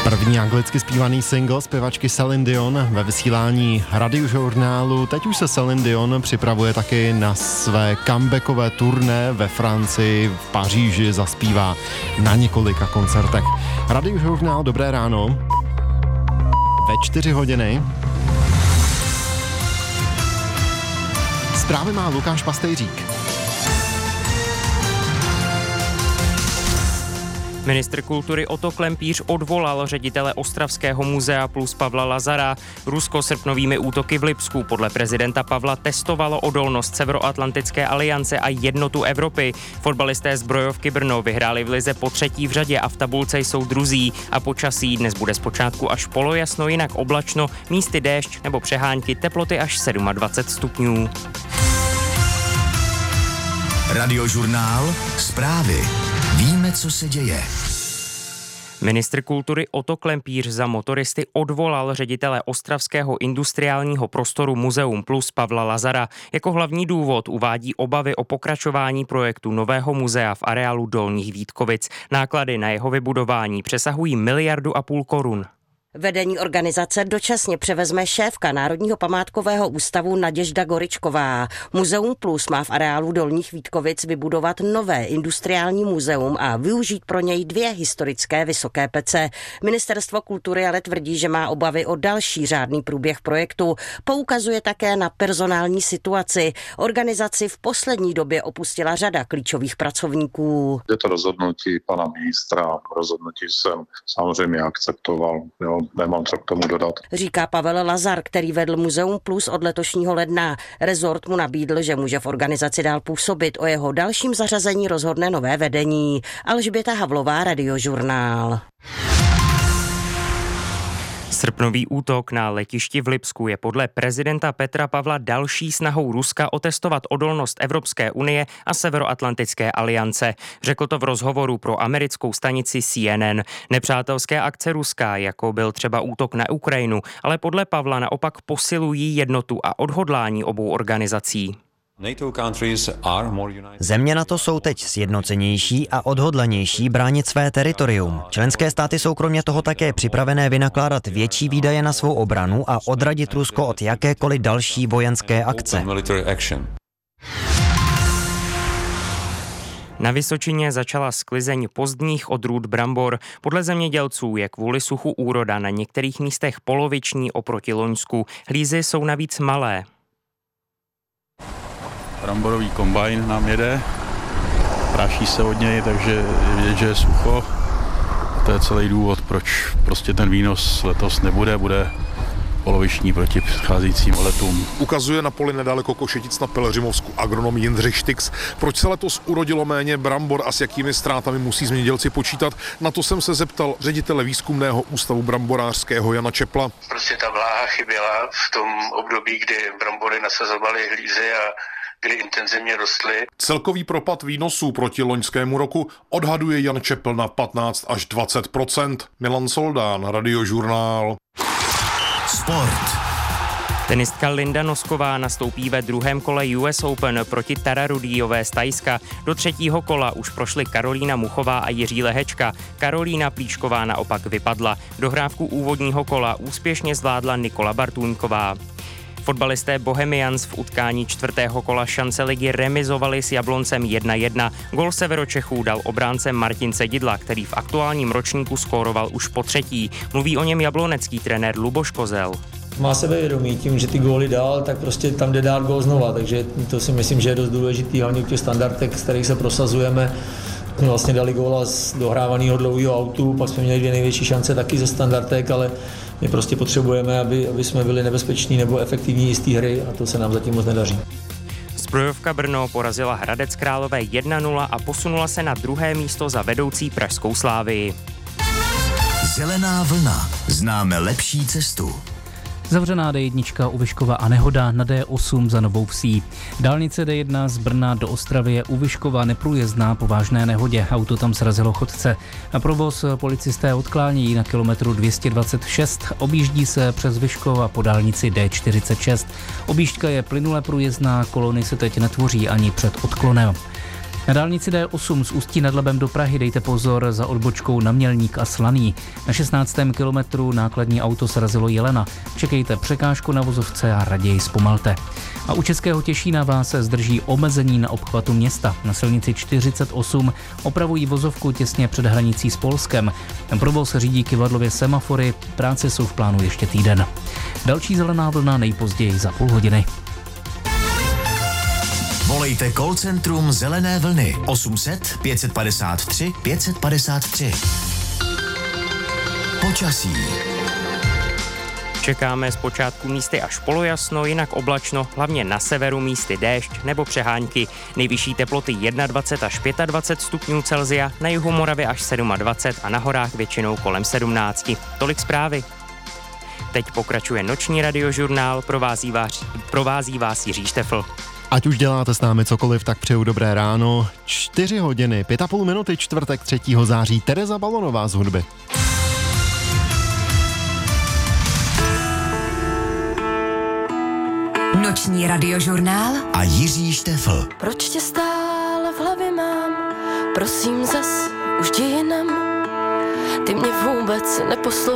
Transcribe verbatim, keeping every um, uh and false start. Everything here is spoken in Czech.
První anglicky zpívaný single zpěvačky Celine Dion ve vysílání Radiožurnálu. Teď už se Celine Dion připravuje taky na své comebackové turné ve Francii, v Paříži, zaspívá na několika koncertech. Radiožurnál, dobré ráno. Ve čtyři hodiny. Zprávy má Lukáš Pastejřík. Ministr kultury Otto Klempíř odvolal ředitele Ostravského muzea plus Pavla Lazara. Rusko srpnovými útoky v Lipsku podle prezidenta Pavla testovalo odolnost Severoatlantické aliance a jednotu Evropy. Fotbalisté Zbrojovky Brno vyhráli v lize po třetí v řadě a v tabulce jsou druzí. A počasí dnes bude zpočátku až polojasno, jinak oblačno, místy déšť nebo přehánky, teploty až dvacet sedm stupňů. Radiožurnál, zprávy. Víme, co se děje. Ministr kultury Otto Klempíř za motoristy odvolal ředitele Ostravského industriálního prostoru Muzeum Plus Pavla Lazara. Jako hlavní důvod uvádí obavy o pokračování projektu nového muzea v areálu Dolních Vítkovic. Náklady na jeho vybudování přesahují miliardu a půl korun. Vedení organizace dočasně převezme šéfka Národního památkového ústavu Naděžda Goričková. Muzeum Plus má v areálu Dolních Vítkovic vybudovat nové industriální muzeum a využít pro něj dvě historické vysoké pece. Ministerstvo kultury ale tvrdí, že má obavy o další řádný průběh projektu. Poukazuje také na personální situaci. Organizaci v poslední době opustila řada klíčových pracovníků. Je to rozhodnutí pana ministra, rozhodnutí jsem samozřejmě akceptoval. Jo. Nemám co k tomu dodat. Říká Pavel Lazar, který vedl Muzeum Plus od letošního ledna. Rezort mu nabídl, že může v organizaci dál působit. O jeho dalším zařazení rozhodne nové vedení. Alžběta Havlová, Radiožurnál. Srpnový útok na letišti v Lipsku je podle prezidenta Petra Pavla další snahou Ruska otestovat odolnost Evropské unie a Severoatlantické aliance. Řekl to v rozhovoru pro americkou stanici C N N. Nepřátelské akce Ruska, jako byl třeba útok na Ukrajinu, ale podle Pavla naopak posilují jednotu a odhodlání obou organizací. Země NATO jsou teď sjednocenější a odhodlanější bránit své teritorium. Členské státy jsou kromě toho také připravené vynakládat větší výdaje na svou obranu a odradit Rusko od jakékoliv další vojenské akce. Na Vysočině začala sklizeň pozdních odrůd brambor. Podle zemědělců je kvůli suchu úroda na některých místech poloviční oproti loňsku. Hlízy jsou navíc malé. Bramborový kombajn nám jede, práší se od něj, takže je vidět, že je sucho. To je celý důvod, proč prostě ten výnos letos nebude, bude poloviční proti předcházejícím letům. Ukazuje na poli nedaleko Košetic na Pelhřimovsku agronom Jindřich Štix. Proč se letos urodilo méně brambor a s jakými ztrátami musí zemědělci počítat? Na to jsem se zeptal ředitele výzkumného ústavu bramborářského Jana Čepla. Prostě ta vláha chyběla v tom období, kdy brambory nasazovaly hlízy a kdy intenzivně rostly. Celkový propad výnosů proti loňskému roku odhaduje Jan Čepl na patnáct až dvacet procent. Milan Soldán, Radiožurnál. Sport. Tenistka Linda Nosková nastoupí ve druhém kole U S Open proti Tara Rudiové z Thajska. Do třetího kola už prošly Karolína Muchová a Jiří Lehečka. Karolína Plíšková naopak vypadla. Dohrávku úvodního kola úspěšně zvládla Nikola Bartůňková. Fotbalisté Bohemians v utkání čtvrtého kola šance ligy remizovali s Jabloncem jedna jedna. Gol Severočechů dal obránce Martin Cedidla, který v aktuálním ročníku skóroval už po třetí. Mluví o něm jablonecký trenér Luboš Kozel. Má sebevědomí tím, že ty góly dal, tak prostě tam jde dát gól znova, takže to si myslím, že je dost důležitý, hlavně v těch standardech, z kterých se prosazujeme. Jsme vlastně dali góla z dohrávaného dlouhého autu, pak jsme měli dvě největší šance taky ze standardek, ale my prostě potřebujeme, aby, aby jsme byli nebezpeční nebo efektivní z té hry a to se nám zatím moc nedaří. Zbrojovka Brno porazila Hradec Králové jedna nula a posunula se na druhé místo za vedoucí pražskou Slávii. Zelená vlna. Známe lepší cestu. Zavřená D jedna u Vyškova a nehoda na D osm za Novou Vsí. Dálnice D jedna z Brna do Ostravy je u Vyškova neprůjezdná po vážné nehodě. Auto tam srazilo chodce. Na provoz policisté odklánějí na kilometru dvě stě dvacet šest. Objíždí se přes Vyškov a po dálnici D čtyřicet šest. Objížďka je plynule průjezdná, kolony se teď netvoří ani před odklonem. Na dálnici D osm z Ústí nad Labem do Prahy dejte pozor za odbočkou na Mělník a Slaný. Na šestnáctém kilometru nákladní auto srazilo jelena. Čekejte překážku na vozovce a raději zpomalte. A u Českého Těšína vás zdrží omezení na obchvatu města. Na silnici čtyřicet osm opravují vozovku těsně před hranicí s Polskem. Ten provoz řídí kyvadlově semafory, práce jsou v plánu ještě týden. Další zelená vlna nejpozději za půl hodiny. Volejte call centrum Zelené vlny osm set pět padesát tři pět padesát tři. Počasí. Čekáme zpočátku místy až polojasno, jinak oblačno, hlavně na severu místy déšť nebo přehánky. Nejvyšší teploty dvacet jedna až dvacet pět stupňů Celsia, na jihu Moravy až dvacet sedm a na horách většinou kolem sedmnáct. Tolik zprávy. Teď pokračuje noční radiožurnál, provází vás, provází vás Jiří Štefl. Ať už děláte s námi cokoliv, tak přeju dobré ráno. čtyři hodiny, pět a půl minuty, čtvrtek třetího září. Tereza Balonová z hudby. Noční radiožurnál a Jiří Štefl. Proč tě stále v hlavě mám? Prosím zas, už jdi jinam. Ty mě vůbec neposloucháš.